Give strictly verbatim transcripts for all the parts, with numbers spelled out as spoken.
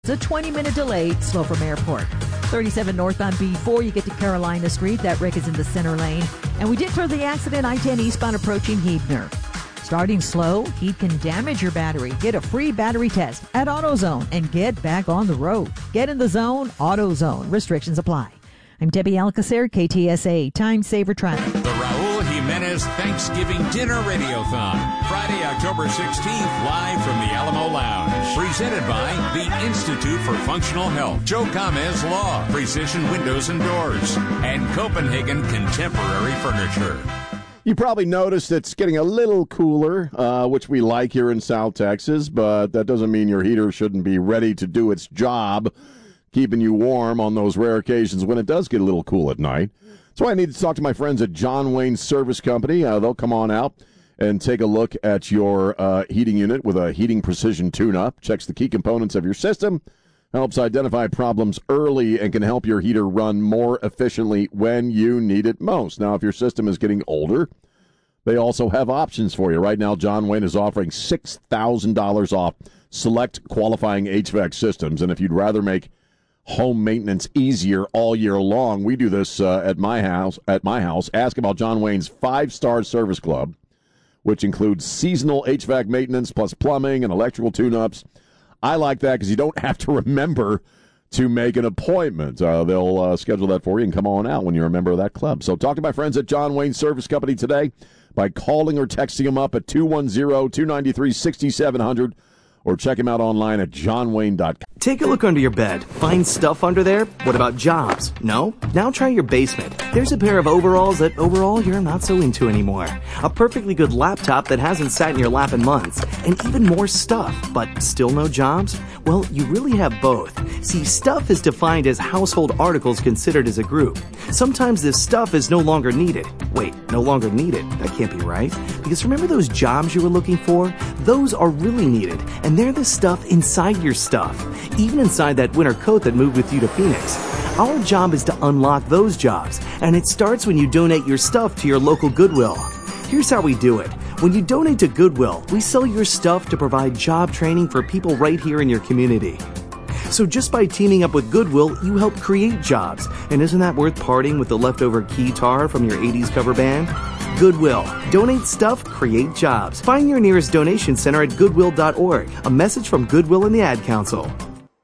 It's a twenty-minute delay, slow from airport. thirty-seven north on B four, you get to Carolina Street. That wreck is in the center lane. And we did clear the accident, I ten eastbound approaching Heebner. Starting slow, heat can damage your battery. Get a free battery test at AutoZone and get back on the road. Get in the zone, AutoZone. Restrictions apply. I'm Debbie Alcacer, K T S A, Time Saver Traffic. The Raul Jimenez Thanksgiving Dinner Radiothon, Friday, October sixteenth, live from the Alamo Lounge. Presented by the Institute for Functional Health, Joe Gomez Law, Precision Windows and Doors, and Copenhagen Contemporary Furniture. You probably noticed it's getting a little cooler, uh, which we like here in South Texas, but that doesn't mean your heater shouldn't be ready to do its job, keeping you warm on those rare occasions when it does get a little cool at night. That's why I need to talk to my friends at John Wayne Service Company. Uh, they'll come on out and take a look at your uh, heating unit with a heating precision tune-up. Checks the key components of your system, helps identify problems early, and can help your heater run more efficiently when you need it most. Now, if your system is getting older, they also have options for you. Right now, John Wayne is offering six thousand dollars off select qualifying H V A C systems. And if you'd rather make home maintenance easier all year long, we do this uh, at my house. At my house, ask about John Wayne's five-star service club, which includes seasonal H V A C maintenance plus plumbing and electrical tune-ups. I like that because you don't have to remember to make an appointment. Uh, they'll uh, schedule that for you and come on out when you're a member of that club. So talk to my friends at John Wayne Service Company today by calling or texting them up at two one zero, two nine three, six seven zero zero or check him out online at john wayne dot com. Take a look under your bed. Find stuff under there? What about jobs? No? Now try your basement. There's a pair of overalls that overall you're not so into anymore. A perfectly good laptop that hasn't sat in your lap in months. And even more stuff, but still no jobs? Well, you really have both. See, stuff is defined as household articles considered as a group. Sometimes this stuff is no longer needed. Wait, no longer needed? That can't be right. Because remember those jobs you were looking for? Those are really needed. And they're the stuff inside your stuff. Even inside that winter coat that moved with you to Phoenix. Our job is to unlock those jobs, and it starts when you donate your stuff to your local Goodwill. Here's how we do it. When you donate to Goodwill, we sell your stuff to provide job training for people right here in your community. So just by teaming up with Goodwill, you help create jobs. And isn't that worth parting with the leftover keytar from your eighties cover band? Goodwill. Donate stuff, create jobs. Find your nearest donation center at goodwill dot org. A message from Goodwill and the Ad Council.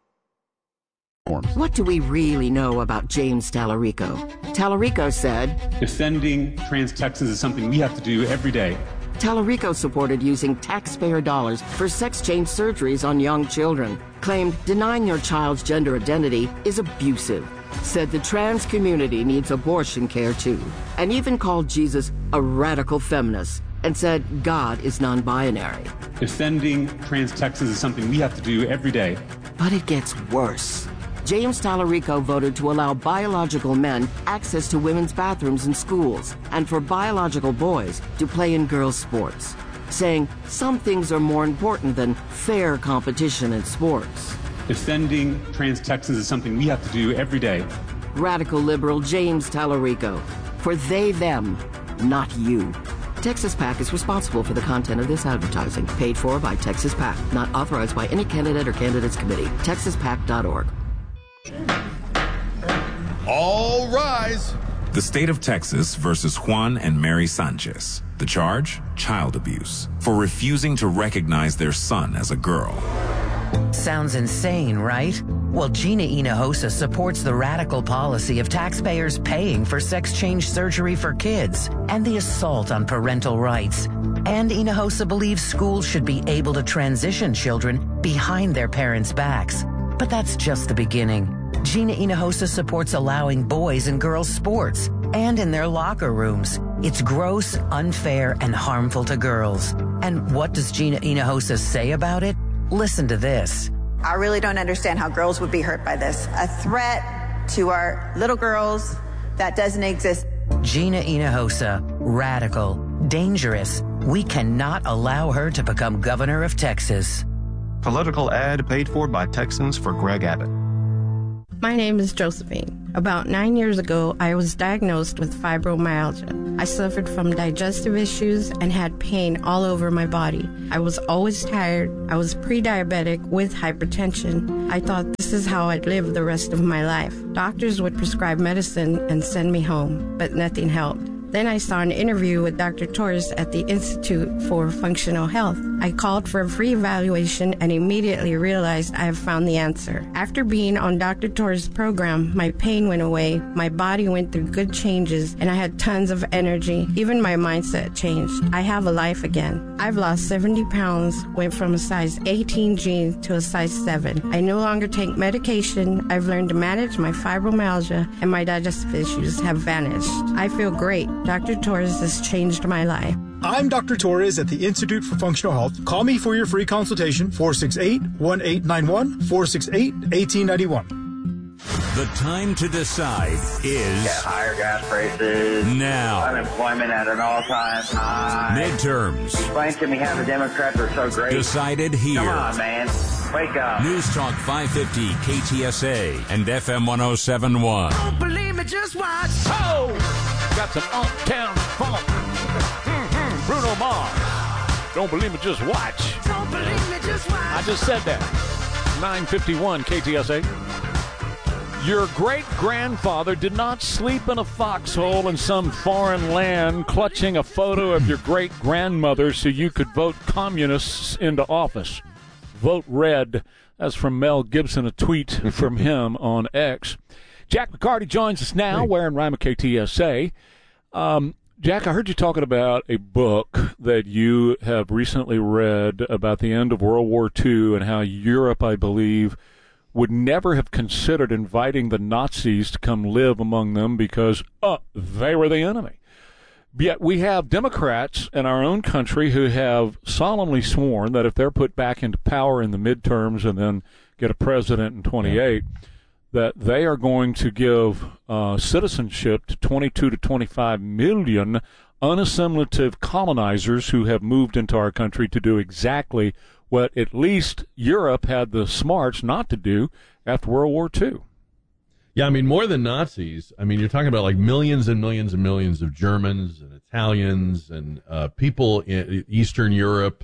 What do we really know about James Tallarico? Tallarico said, defending trans Texans is something we have to do every day. Tallarico supported using taxpayer dollars for sex change surgeries on young children. Claimed denying your child's gender identity is abusive. Said the trans community needs abortion care too. And even called Jesus a radical feminist. And said God is non-binary. Defending trans Texans is something we have to do every day. But it gets worse. James Tallarico voted to allow biological men access to women's bathrooms in schools and for biological boys to play in girls' sports, saying some things are more important than fair competition in sports. Defending trans Texans is something we have to do every day. Radical liberal James Tallarico. For they, them, not you. Texas PAC is responsible for the content of this advertising. Paid for by Texas PAC. Not authorized by any candidate or candidates committee. texas pac dot org. All rise. The state of Texas versus Juan and Mary Sanchez. The charge? Child abuse. For refusing to recognize their son as a girl. Sounds insane, right? Well, Gina Hinojosa supports the radical policy of taxpayers paying for sex change surgery for kids and the assault on parental rights. And Hinojosa believes schools should be able to transition children behind their parents' backs. But that's just the beginning. Gina Hinojosa supports allowing boys and girls sports and in their locker rooms. It's gross, unfair, and harmful to girls. And what does Gina Hinojosa say about it? Listen to this. I really don't understand how girls would be hurt by this. A threat to our little girls that doesn't exist. Gina Hinojosa, radical, dangerous. We cannot allow her to become governor of Texas. Political ad paid for by Texans for Greg Abbott. My name is Josephine. About nine years ago, I was diagnosed with fibromyalgia. I suffered from digestive issues and had pain all over my body. I was always tired. I was pre-diabetic with hypertension. I thought this is how I'd live the rest of my life. Doctors would prescribe medicine and send me home, but nothing helped. Then I saw an interview with Doctor Torres at the Institute for Functional Health. I called for a free evaluation and immediately realized I have found the answer. After being on Doctor Torres' program, my pain went away, my body went through good changes, and I had tons of energy. Even my mindset changed. I have a life again. I've lost seventy pounds, went from a size eighteen jeans to a size seven. I no longer take medication. I've learned to manage my fibromyalgia, and my digestive issues have vanished. I feel great. Doctor Torres has changed my life. I'm Doctor Torres at the Institute for Functional Health. Call me for your free consultation, four six eight, one eight nine one, four six eight, one eight nine one. The time to decide is... Get higher gas prices. Now. Unemployment at an all-time high. Midterms. Explain to me how the Democrats are so great. Decided here. Come on, man. Wake up. News Talk five fifty, K T S A, and F M one oh seven point one. Don't believe me, just watch. Oh! Got some uptown funk. Mm-hmm. Bruno Mars. Don't believe me, just watch. Don't believe me, just watch. I just said that. nine fifty-one K T S A. Your great-grandfather did not sleep in a foxhole in some foreign land clutching a photo of your great-grandmother so you could vote communists into office. Vote red. That's from Mel Gibson, a tweet from him on X. Jack McCarty joins us now, hey. wearing Rima K T S A. Um, Jack, I heard you talking about a book that you have recently read about the end of World War Two and how Europe, I believe, would never have considered inviting the Nazis to come live among them because uh, they were the enemy. Yet we have Democrats in our own country who have solemnly sworn that if they're put back into power in the midterms and then get a president in twenty-eight, yeah. that they are going to give uh, citizenship to twenty-two to twenty-five million unassimilative colonizers who have moved into our country to do exactly what at least Europe had the smarts not to do after World War Two. Yeah, I mean, more than Nazis. I mean, you're talking about like millions and millions and millions of Germans and Italians and uh, people in Eastern Europe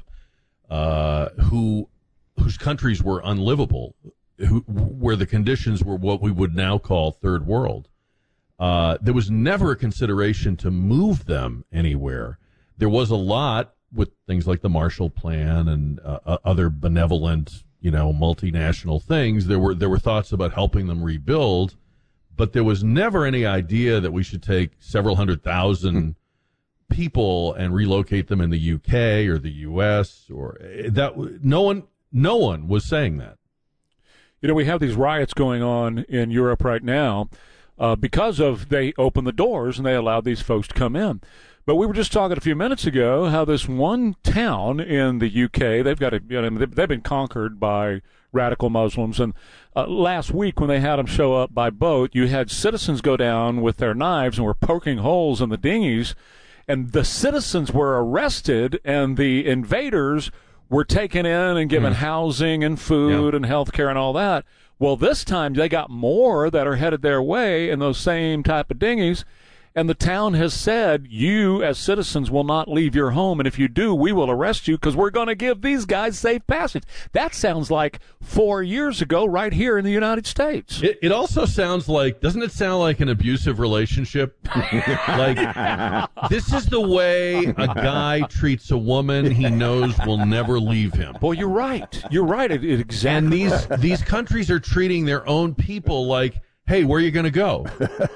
uh, who whose countries were unlivable, who, where the conditions were what we would now call third world. Uh, there was never a consideration to move them anywhere. There was a lot with things like the Marshall Plan and uh, other benevolent, you know, multinational things. There were there were thoughts about helping them rebuild, but there was never any idea that we should take several hundred thousand people and relocate them in the U K or the U S or that. No one, no one was saying that. You know, we have these riots going on in Europe right now uh, because of they opened the doors and they allowed these folks to come in. But we were just talking a few minutes ago how this one town in the U K, they've got a, you know, they've been conquered by radical Muslims. And uh, last week when they had them show up by boat, you had citizens go down with their knives and were poking holes in the dinghies. And the citizens were arrested and the invaders were taken in and given mm. housing and food yeah. and health care and all that. Well, this time they got more that are headed their way in those same type of dinghies. And the town has said, you as citizens will not leave your home. And if you do, we will arrest you because we're going to give these guys safe passage. That sounds like four years ago right here in the United States. It, it also sounds like, doesn't it sound like an abusive relationship? Like, this is the way a guy treats a woman he knows will never leave him. Well, you're right. You're right. It, it exactly. And these, these countries are treating their own people like, hey, where are you going to go?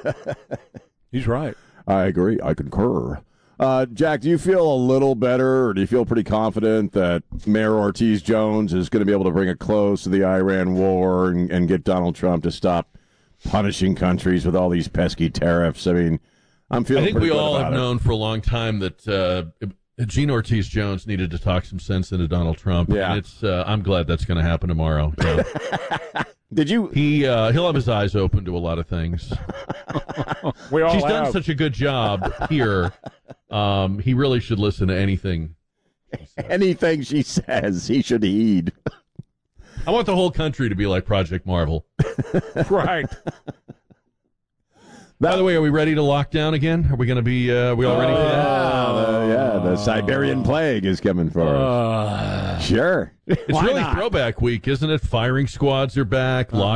He's right. I agree. I concur. Uh, Jack, do you feel a little better, or do you feel pretty confident that Mayor Ortiz-Jones is going to be able to bring a close to the Iran war and, and get Donald Trump to stop punishing countries with all these pesky tariffs? I mean, I'm feeling I think pretty we good all about have it. known for a long time that uh, Gene Ortiz-Jones needed to talk some sense into Donald Trump. Yeah. And it's, uh, I'm glad that's going to happen tomorrow. Yeah. Did you? He uh, he'll have his eyes open to a lot of things. we all She's have. done such a good job here. Um, he really should listen to anything. Anything she says, he should heed. I want the whole country to be like Project Marvel. Right. By the way, are we ready to lock down again? Are we going to be, uh, we all ready for that? Uh, yeah, the Siberian plague is coming for us. Uh, Sure. It's Why really not? throwback week, isn't it? Firing squads are back.